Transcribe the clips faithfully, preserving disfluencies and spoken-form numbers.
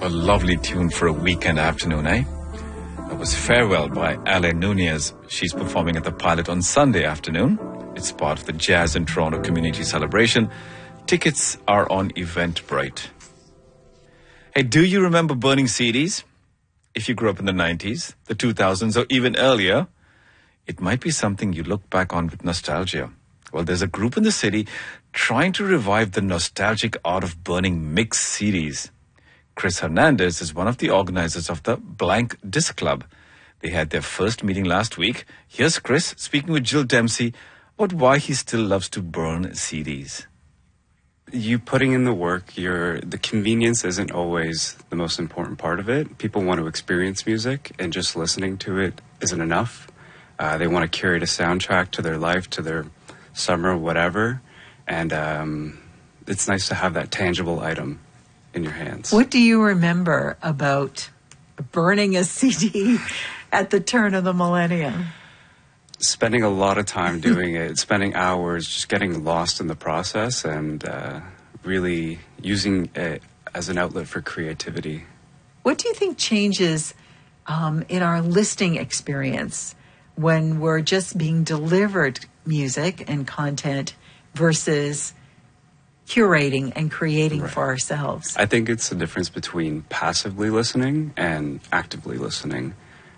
A lovely tune for a weekend afternoon, eh? That was Farewell by Ale Nunez. She's performing at the Pilot on Sunday afternoon. It's part of the Jazz in Toronto Community Celebration. Tickets are on Eventbrite. Hey, do you remember burning C Ds? If you grew up in the nineties, the two thousands, or even earlier, it might be something you look back on with nostalgia. Well, there's a group in the city trying to revive the nostalgic art of burning mixed C Ds. Chris Hernandez is one of the organizers of the Blank Disc Club. They had their first meeting last week. Here's Chris speaking with Jill Dempsey about why he still loves to burn C Ds. You putting in the work, your the convenience isn't always the most important part of it. People want to experience music, and just listening to it isn't enough. Uh, they want to curate a soundtrack to their life, to their summer, whatever. And um, it's nice to have that tangible item in your hands. What do you remember about burning a C D at the turn of the millennium? Spending a lot of time doing it, spending hours, just getting lost in the process, and uh, really using it as an outlet for creativity. What do you think changes um, in our listening experience when we're just being delivered music and content versus curating and creating right. for ourselves? I think it's the difference between passively listening and actively listening.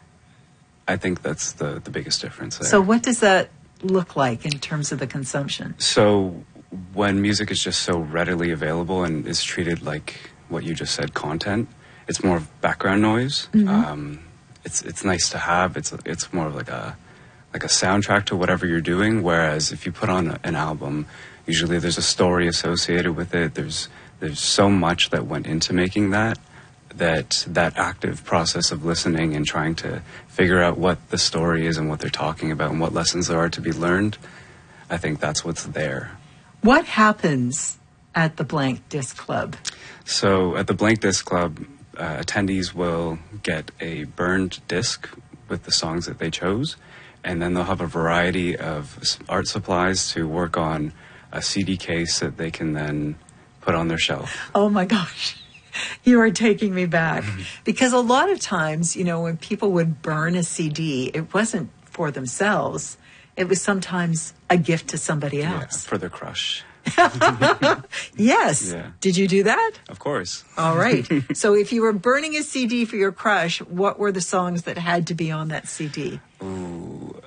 I think that's the, the biggest difference there. So what does that look like in terms of the consumption? So when music is just so readily available and is treated like what you just said, content, it's more of background noise. Mm-hmm. Um, it's it's nice to have. It's it's more of like a like a soundtrack to whatever you're doing. Whereas if you put on a, an album, usually there's a story associated with it. There's there's so much that went into making that. that that active process of listening and trying to figure out what the story is and what they're talking about and what lessons there are to be learned, I think that's what's there. What happens at the Blank Disc Club? So at the Blank Disc Club, uh, attendees will get a burned disc with the songs that they chose, and then they'll have a variety of art supplies to work on a C D case that they can then put on their shelf. Oh my gosh. You are taking me back. Because a lot of times, you know, when people would burn a C D, it wasn't for themselves. It was sometimes a gift to somebody else. Yeah, for their crush. Yes. Yeah. Did you do that? Of course. All right. So if you were burning a C D for your crush, what were the songs that had to be on that C D? Ooh.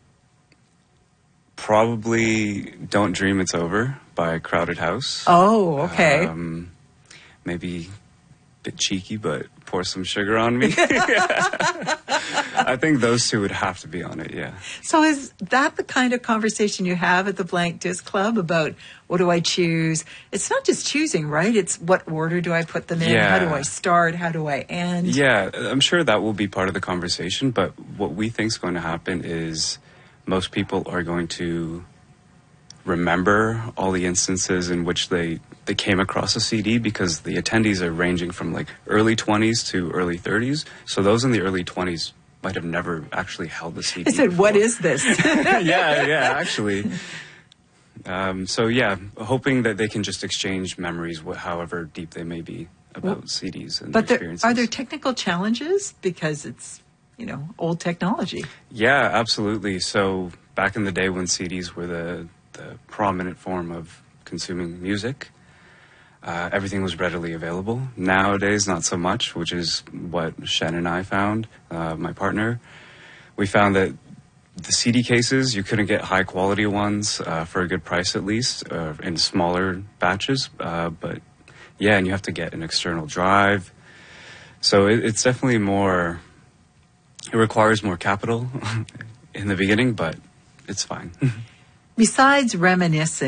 Probably Don't Dream It's Over by Crowded House. Oh, okay. Um, maybe a bit cheeky, but Pour Some Sugar on Me. I think those two would have to be on it, yeah. So is that the kind of conversation you have at the Blank Disc Club about what do I choose? It's not just choosing, right? It's what order do I put them in? Yeah. How do I start? How do I end? Yeah, I'm sure that will be part of the conversation, but what we think is going to happen is most people are going to remember all the instances in which they, they came across a C D, because the attendees are ranging from like early twenties to early thirties. So those in the early twenties might have never actually held a C D I said, before. what is this? yeah, yeah, actually. Um, so yeah, hoping that they can just exchange memories, wh- however deep they may be, about well, C Ds and but their there, experiences. are there technical challenges? Because it's, you know, old technology. Yeah, absolutely. So back in the day when C Ds were the the prominent form of consuming music, uh, everything was readily available. Nowadays, not so much, which is what Shen and I found, uh, my partner. We found that the C D cases, you couldn't get high quality ones uh, for a good price at least, uh, in smaller batches. Uh, but yeah, and you have to get an external drive. So it, it's definitely more, it requires more capital in the beginning, but it's fine. Besides reminiscing,